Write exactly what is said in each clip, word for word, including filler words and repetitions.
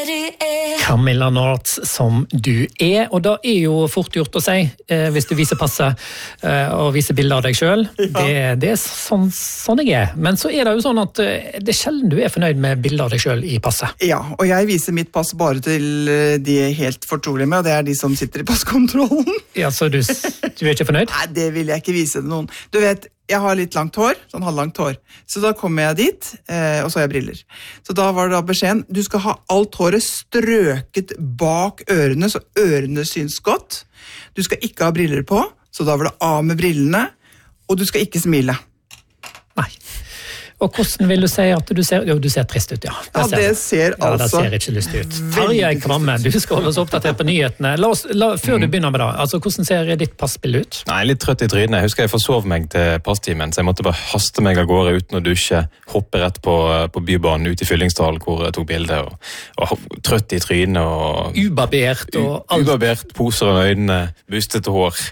Camilla North som du er, og da er jo fort gjort å si, eh, hvis du viser passet eh, og viser bilder av deg selv, ja. det, det er sånn, sånn jeg er. Men så er det jo sånn at eh, det er sjelden du er fornøyd med bilder av deg selv i passet. Ja, og jeg viser mitt pass bare til de jeg er helt fortrolige med, og det er de som sitter i passkontrollen. Ja, så du, du er ikke fornøyd? Nei, det vil jeg ikke vise til noen. Du vet, jeg har litt langt hår, sånn halvlangt hår. Så da kommer jeg dit, eh, og så har jeg briller. Så da var det da beskjeden, du skal ha alt håret strøket bak ørene, så ørene syns godt. Du skal ikke ha briller på, så da var det av med brillene, og du skal ikke smile. Nei. Og hvordan vil du si at du ser, jo, du ser trist ut, ja. Det ja, det ser, ja, altså... Ja, det ser ikke lyst ut. Tarjei Kvamme, du skal holde oss oppdatert på nyhetene. La oss, la, før mm. du begynner med det, altså, hvordan ser ditt passbilde ut? Nei, litt trøtt i trynet. Jeg husker jeg forsov meg til passtimen, så jeg måtte bare haste meg av gårde uten å dusje, hoppe rett på, på bybanen ut i Fyllingsdal, hvor jeg tok bilder, og, og trøtt i trynet, og... Ubarbert, og alt. Ubarbert, poser av øynene, bustete hår.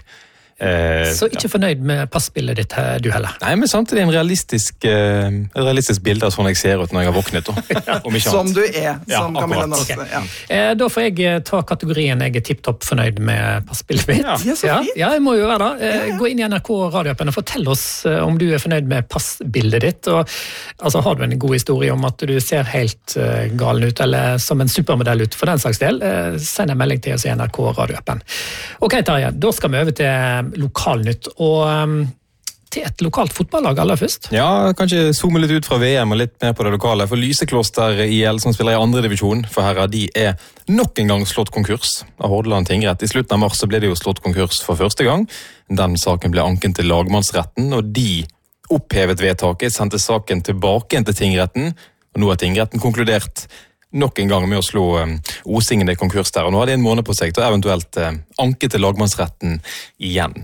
Eh, så ikke ja. fornøyd med passbildet ditt, du heller? Nei, men samtidig en realistisk, uh, en realistisk bilde av sånn jeg ser ut når jeg har våknet. ja. Som du er, som ja, Camilla North. Okay. Ja. Eh, da får jeg ta kategorien jeg er tipptopp fornøyd med passbildet mitt. Ja, ja, ja, jeg må jo være da. Eh, ja. Gå inn i N R K radioappen og fortell oss uh, om du er fornøyd med passbildet ditt. Og, altså, har du en god historie om at du ser helt uh, galen ut, eller som en supermodell ut for den slags del, uh, send en melding til oss i N R K radioappen. Ok, Tarjei, da skal vi over til lokalnytt, og um, til et lokalt fotballag aller først. Ja, kanskje zoome litt ut fra V M og litt mer på det lokale, for Lysekloster I L som spiller I andre divisjon, for herre, de er nok en gang slått konkurs av Hordaland tingrett. I slutten av mars så ble de jo slått konkurs for første gang. Den saken ble anken til lagmannsretten, og de opphevet vedtaket, sendte saken tilbake til tingretten, og nå har tingretten konkludert nok en gang med å slå um, Osingen i konkurs der, og nå har de en måned på seg til eventuelt uh, anke til lagmannsretten igjen.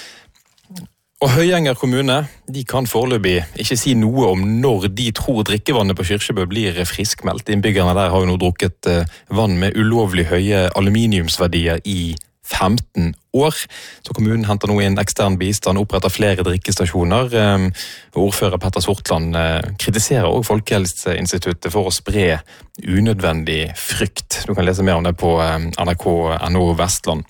Og Høyanger kommune, de kan foreløpig ikke si noe om når de tror drikkevannet på Kyrkjebø blir friskmeldt. Innbyggerne der har jo nå drukket uh, vann med ulovlig høye aluminiumsverdier I femten år. Så kommunen henter nå inn ekstern bistand, oppretter flere drikkestasjoner. Ordfører Petter Sortland kritiserer også Folkehelseinstituttet for å spre unødvendig frykt. Du kan lese mer om det på N R K punkt N O Vestland.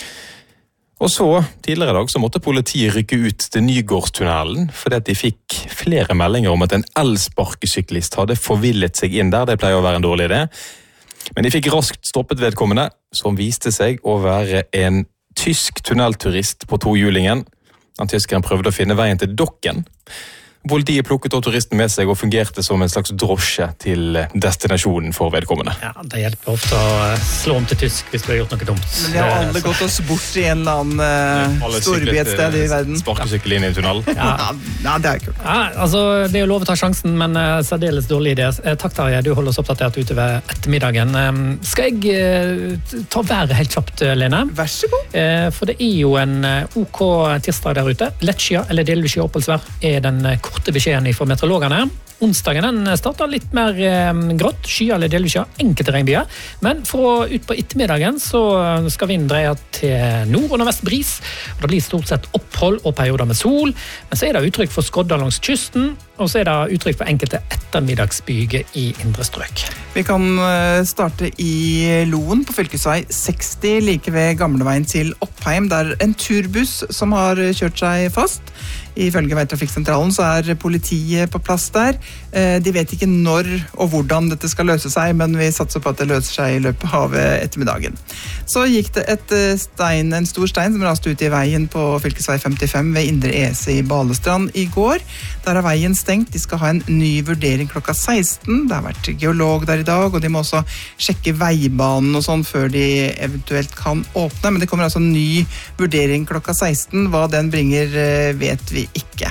Og så, tidligere i dag, så måtte politiet rykke ut til Nygårdstunnelen, fordi at de fikk flere meldinger om at en elsparkesyklist hadde forvillet seg inn der. Det pleier å være en dårlig idé. Men de fikk raskt stoppet vedkommende, som viste seg å være en tysk tunnelturist på tohjulingen. Den tyskeren prøvde å finne veien til dokken. Politiet plukket også turisten med seg og fungerte som en slags drosje til destinasjonen for vedkommende. Ja, det hjelper ofte å slå om til tysk hvis du har gjort noe dumt. Men de har alle gått oss bort I en eller annen uh, storby et sted I verden. Sparkesykkel inn I tunnel. Ja. ja, det er kult. Ja, altså, det er jo lov å ta sjansen, men uh, særdeles dårlig idé. Uh, takk, Tarjei, du holder oss oppdatert utover ettermiddagen. Um, skal jeg uh, ta været helt kjapt, Lene? Vær så god. Uh, for det er jo en uh, OK tirsdag der ute. Lettskia, eller delvis skya oppholdsvær, er den uh, korte beskjeden fra meteorologene. Onsdagen den starter litt mer eh, grått, skya eller delvis skya, enkelte regnbyer. Men for å ut på ettermiddagen så skal vinden dreie til nord- og nordvestbris. Og det blir stort sett opphold og perioder med sol. Men så er det uttrykk for skodder langs kysten, og så er det uttrykk for enkelte ettermiddagsbyger I indre strøk. Vi kan starte I Loen på fylkesvei seksti, like ved gamleveien til Oppheim. Der en turbuss som har kjørt seg fast. Ifølge Veitrafikksentralen så er politiet på plass der. De vet ikke når og hvordan dette skal løse seg, men vi satser på at det løser seg I løpet av ettermiddagen. Så gikk det et stein, en stor stein som raste ut I veien på fylkesvei femtifem ved Indre Ese I Balestrand I går. Der er veien stengt. De skal ha en ny vurdering klokka seksten. Det har vært geolog der I dag, og de må også sjekke veibanen og sånn før de eventuelt kan åpne. Men det kommer altså en ny vurdering klokka seksten. Hva den bringer vet vi ikke.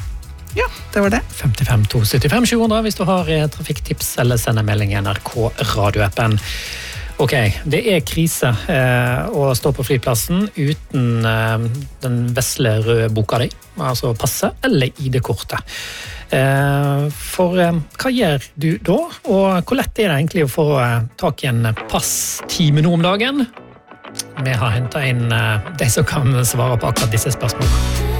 Ja, det var det. femtifem to syttifem sju hundre hvis du har trafikktips eller sender melding I N R K radioappen. Ok, det er krise eh, å stå på flyplassen uten eh, den vesle røde boka di, altså passe eller I D-kortet. Eh, for eh, hva gjør du da? Og hvor lett er det egentlig å få eh, tak I en passtime nå om dagen? Vi har hentet inn eh, de som kan svare på akkurat disse spørsmålene.